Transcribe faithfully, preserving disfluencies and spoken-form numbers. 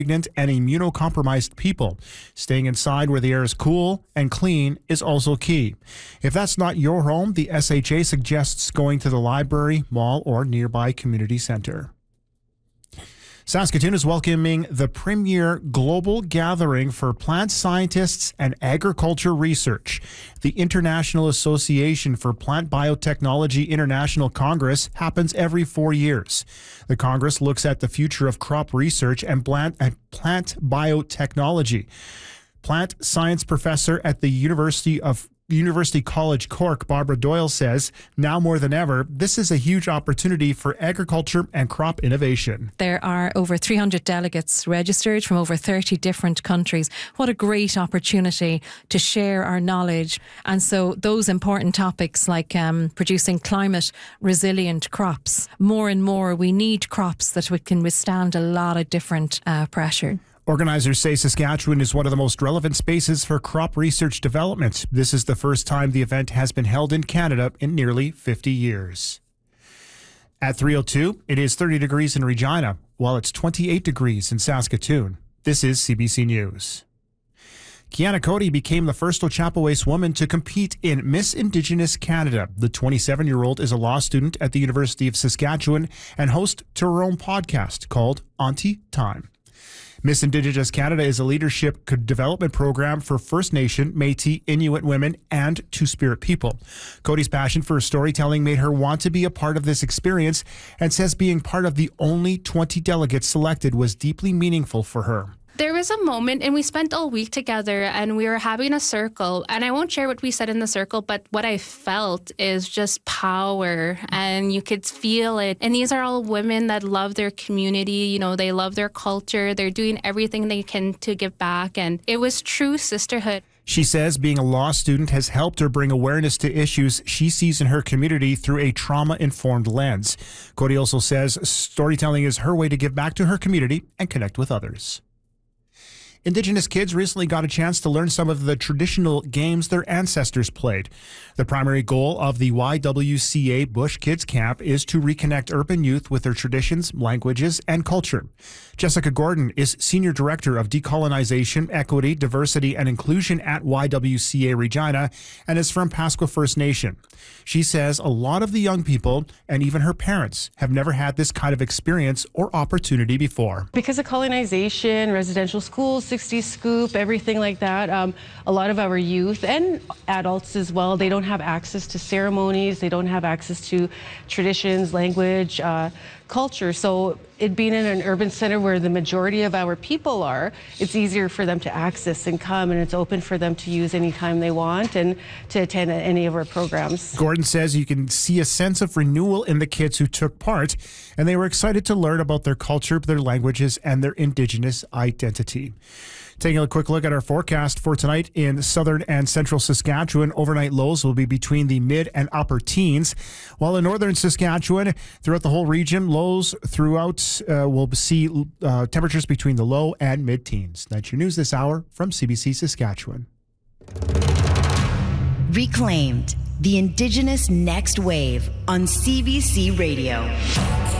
pregnant and immunocompromised people. Staying inside where the air is cool and clean is also key. If that's not your home, the S H A suggests going to the library, mall, or nearby community center. Saskatoon is welcoming the premier global gathering for plant scientists and agriculture research. The International Association for Plant Biotechnology International Congress happens every four years. The Congress looks at the future of crop research and plant, and plant biotechnology. Plant science professor at the University of University College Cork, Barbara Doyle, says now more than ever, this is a huge opportunity for agriculture and crop innovation. There are over three hundred delegates registered from over thirty different countries. What a great opportunity to share our knowledge. And so those important topics like um, producing climate resilient crops, more and more we need crops that we can withstand a lot of different uh, pressure. Organizers say Saskatchewan is one of the most relevant spaces for crop research development. This is the first time the event has been held in Canada in nearly fifty years. At three oh two, it is thirty degrees in Regina, while it's twenty-eight degrees in Saskatoon. This is C B C News. Kiana Cody became the first Ochapowace woman to compete in Miss Indigenous Canada. The twenty-seven-year-old is a law student at the University of Saskatchewan and host to her own podcast called Auntie Time. Miss Indigenous Canada is a leadership development program for First Nation, Métis, Inuit women, and Two-Spirit people. Cody's passion for storytelling made her want to be a part of this experience and says being part of the only twenty delegates selected was deeply meaningful for her. There was a moment, and we spent all week together, and we were having a circle, and I won't share what we said in the circle, but what I felt is just power, and you could feel it. And these are all women that love their community, you know, they love their culture, they're doing everything they can to give back, and it was true sisterhood. She says being a law student has helped her bring awareness to issues she sees in her community through a trauma-informed lens. Cody also says storytelling is her way to give back to her community and connect with others. Indigenous kids recently got a chance to learn some of the traditional games their ancestors played. The primary goal of the Y W C A Bush Kids Camp is to reconnect urban youth with their traditions, languages, and culture. Jessica Gordon is Senior Director of Decolonization, Equity, Diversity, and Inclusion at Y W C A Regina and is from Pasqua First Nation. She says a lot of the young people, and even her parents, have never had this kind of experience or opportunity before. Because of colonization, residential schools, sixties scoop, everything like that, um, a lot of our youth and adults as well, they don't have access to ceremonies, they don't have access to traditions, language, uh, culture. So it being in an urban center where the majority of our people are, it's easier for them to access and come, and it's open for them to use anytime they want and to attend any of our programs. Gordon says you can see a sense of renewal in the kids who took part, and they were excited to learn about their culture, their languages, and their Indigenous identity. Taking a quick look at our forecast for tonight in southern and central Saskatchewan, overnight lows will be between the mid and upper teens, while in northern Saskatchewan, throughout the whole region, lows throughout uh, will see uh, temperatures between the low and mid teens. That's your news this hour from C B C Saskatchewan. Reclaimed, the Indigenous Next Wave on C B C Radio.